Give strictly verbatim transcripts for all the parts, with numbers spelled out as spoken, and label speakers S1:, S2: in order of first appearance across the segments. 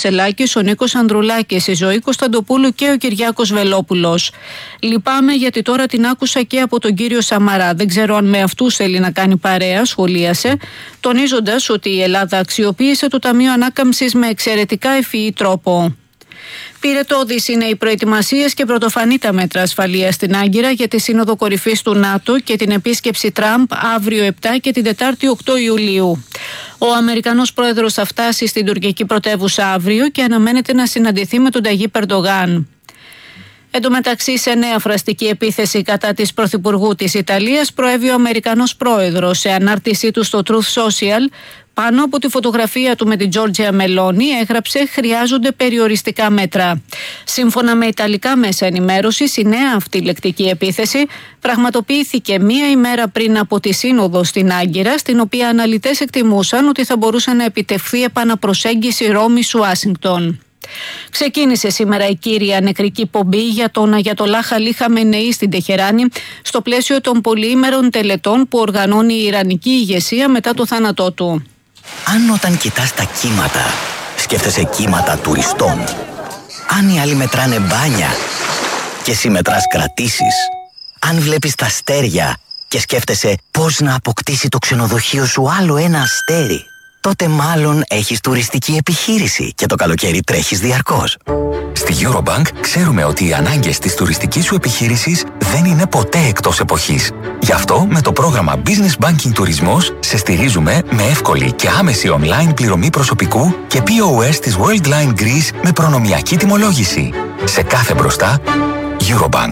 S1: Κετσελάκης, ο Νίκος Ανδρουλάκης, η Ζωή Κωνσταντοπούλου και ο Κυριάκος Βελόπουλος. Λυπάμαι γιατί τώρα την άκουσα και από τον κύριο Σαμαρά. Δεν ξέρω αν με αυτούς θέλει να κάνει παρέα, σχολίασε, τονίζοντας ότι η Ελλάδα αξιοποίησε το Ταμείο Ανάκαμψης με εξαιρετικά ευφυή τρόπο. Πυρετώδεις είναι οι προετοιμασίες και πρωτοφανή τα μέτρα ασφαλείας στην Άγκυρα για τη Σύνοδο Κορυφής του ΝΑΤΟ και την επίσκεψη Τραμπ αύριο επτά και την Τετάρτη οκτώ Ιουλίου. Ο Αμερικανός πρόεδρος θα φτάσει στην τουρκική πρωτεύουσα αύριο και αναμένεται να συναντηθεί με τον Ταγίπ Ερντογάν. Εν τω μεταξύ, σε νέα φραστική επίθεση κατά της πρωθυπουργού της Ιταλίας προέβη ο Αμερικανός πρόεδρος. Σε ανάρτησή του στο Truth Social, πάνω από τη φωτογραφία του με την Τζόρτζια Μελόνι, έγραψε «Χρειάζονται περιοριστικά μέτρα». Σύμφωνα με ιταλικά μέσα ενημέρωσης, η νέα αυτή λεκτική επίθεση πραγματοποιήθηκε μία ημέρα πριν από τη Σύνοδο στην Άγκυρα, στην οποία αναλυτές εκτιμούσαν ότι θα μπορούσε να επιτευχθεί επαναπροσέγγιση Ρώμης-Ουάσιγκτον. Ξεκίνησε σήμερα η κύρια νεκρική πομπή για τον Αγιατολά Χαλί Χαμενεή στην Τεχεράνη, στο πλαίσιο των πολυήμερων τελετών που οργανώνει η Ιρανική ηγεσία μετά το θάνατό του.
S2: Αν όταν κοιτάς τα κύματα, σκέφτεσαι κύματα τουριστών, αν οι άλλοι μετράνε μπάνια και εσύ μετράς κρατήσεις, αν βλέπεις τα αστέρια και σκέφτεσαι πώς να αποκτήσει το ξενοδοχείο σου άλλο ένα αστέρι, τότε μάλλον έχεις τουριστική επιχείρηση και το καλοκαίρι τρέχεις διαρκώς.
S3: Στη Eurobank ξέρουμε ότι οι ανάγκες της τουριστικής σου επιχείρησης δεν είναι ποτέ εκτός εποχής. Γι' αυτό με το πρόγραμμα Business Banking Τουρισμός σε στηρίζουμε με εύκολη και άμεση online πληρωμή προσωπικού και πι ο ες της Worldline Greece με προνομιακή τιμολόγηση. Σε κάθε μπροστά, Eurobank.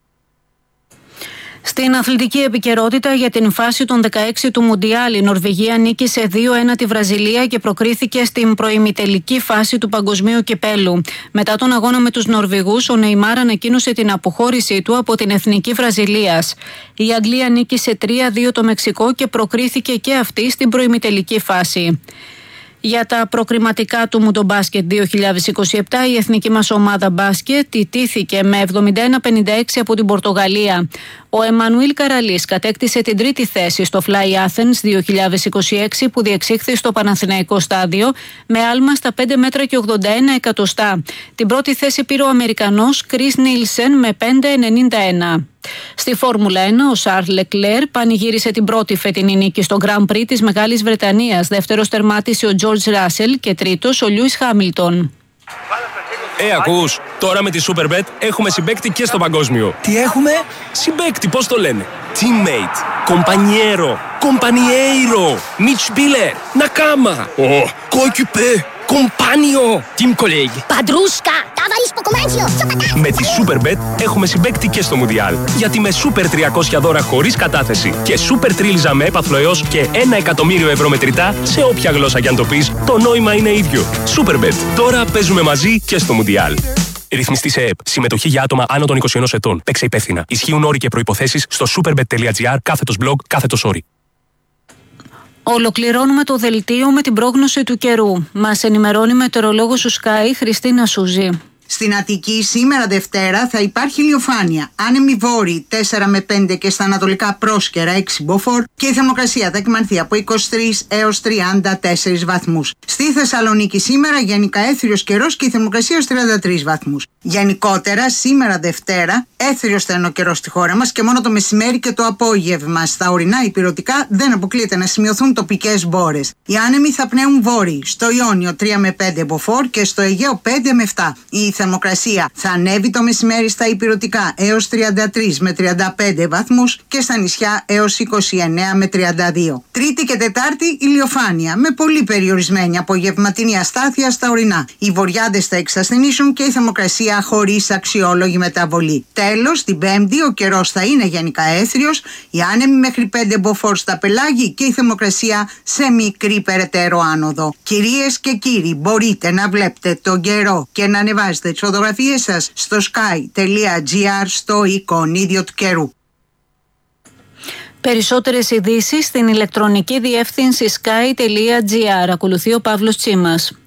S1: Στην αθλητική επικαιρότητα για την φάση των δεκαέξι του Μουντιάλ, η Νορβηγία νίκησε δύο ένα τη Βραζιλία και προκρίθηκε στην προημιτελική φάση του Παγκοσμίου Κυπέλου. Μετά τον αγώνα με τους Νορβηγούς, ο Νεϊμάρ ανακοίνωσε την αποχώρησή του από την εθνική Βραζιλίας. Η Αγγλία νίκησε τρία δύο το Μεξικό και προκρίθηκε και αυτή στην προημιτελική φάση. Για τα προκριματικά του Μουντομπάσκετ δύο χιλιάδες είκοσι επτά, η εθνική μας ομάδα μπάσκετ ιτήθηκε με εβδομήντα ένα πενήντα έξι από την Πορτογαλία. Ο Εμμανουήλ Καραλής κατέκτησε την τρίτη θέση στο Fly Athens δύο χιλιάδες είκοσι έξι που διεξήχθη στο Παναθηναϊκό στάδιο με άλμα στα πέντε μέτρα και ογδόντα ένα εκατοστά. Την πρώτη θέση πήρε ο Αμερικανός Κρίς Νίλσεν με πέντε ενενήντα ένα. Στη Φόρμουλα ένα, ο Σαρλ Λεκλέρ πανηγύρισε την πρώτη φετινή νίκη στο Grand Prix της Μεγάλης Βρετανίας. Δεύτερος τερμάτισε ο Τζορτζ Ράσελ και τρίτος ο Λιούις Χάμιλτον.
S4: Ε, ακούς, τώρα με τη Superbet έχουμε συμπαίκτη και στο παγκόσμιο.
S5: Τι έχουμε?
S4: Συμπαίκτη, πώς το λένε? Teammate, compañero, compañeiro, Mitspieler, Nakama, oh, coéquipier, compagno, team colleague.
S6: Padrúshka, ταβαρίσκο κομμάτσιο.
S4: Με τη Superbet έχουμε συμπαίκτη και στο Μουντιάλ. Γιατί με Super τριακόσια δώρα χωρίς κατάθεση και Super τρίλιζα με έπαθλο έως και ένα εκατομμύριο ευρώ μετρητά, σε όποια γλώσσα κι αν το πεις, το νόημα είναι ίδιο. Superbet. Τώρα παίζουμε μαζί και στο Μουντιάλ. Ρυθμιστή σε ΕΕΠ. Συμμετοχή για άτομα άνω των είκοσι ενός ετών. Παίξε υπεύθυνα. Ισχύουν όροι και προϋποθέσεις στο superbet.gr κάθετος blog κάθετος όροι.
S1: Ολοκληρώνουμε το δελτίο με την πρόγνωση του καιρού. Μας ενημερώνει μετεωρολόγος του Sky Χριστίνα Σούζη.
S7: Στην Αττική σήμερα Δευτέρα θα υπάρχει ηλιοφάνεια. Άνεμοι βόρειοι τέσσερα με πέντε και στα ανατολικά πρόσκαιρα έξι μποφόρ και η θερμοκρασία θα εκμανθεί από είκοσι τρεις έως τριάντα τέσσερις βαθμούς. Στη Θεσσαλονίκη σήμερα γενικά έθριος καιρός και η θερμοκρασία έως τριάντα τρεις βαθμούς. Γενικότερα σήμερα Δευτέρα έθριος θα είναι ο καιρός στη χώρα μας και μόνο το μεσημέρι και το απόγευμα. Στα ορεινά υπηρωτικά δεν αποκλείεται να σημειωθούν τοπικές μπόρες. Οι άνεμοι θα πνέουν βόρειοι. Στο Ιόνιο τρία με πέντε μποφόρ και στο Αιγαίο πέντε με επτά. Η θερμοκρασία θα ανέβει το μεσημέρι στα υπηρωτικά έως τριάντα τρεις με τριάντα πέντε βαθμούς και στα νησιά έως είκοσι εννέα με τριάντα δύο. Τρίτη και Τετάρτη ηλιοφάνεια με πολύ περιορισμένη απογευματινή αστάθεια στα ορεινά. Οι βορειάδες θα εξασθενήσουν και η θερμοκρασία χωρίς αξιόλογη μεταβολή. Τέλος, την Πέμπτη ο καιρός θα είναι γενικά έθριος, οι άνεμοι μέχρι πέντε μποφόρ στα πελάγη και η θερμοκρασία σε μικρή περαιτέρω άνοδο. Κυρίες και κύριοι, μπορείτε να βλέπετε τον καιρό και να ανεβάζετε τις φωτογραφίες σας στο sky.gr στο εικονίδιο του καιρού.
S1: Περισσότερες ειδήσεις στην ηλεκτρονική διεύθυνση sky.gr. Ακολουθεί ο Παύλος Τσίμας.